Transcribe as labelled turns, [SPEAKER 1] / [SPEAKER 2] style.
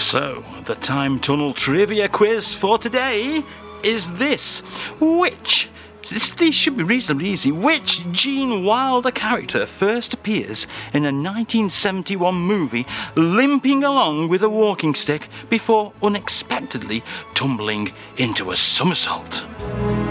[SPEAKER 1] So, the time tunnel trivia quiz for today is this. These should be reasonably easy. Which Gene Wilder character first appears in a 1971 movie limping along with a walking stick before unexpectedly tumbling into a somersault?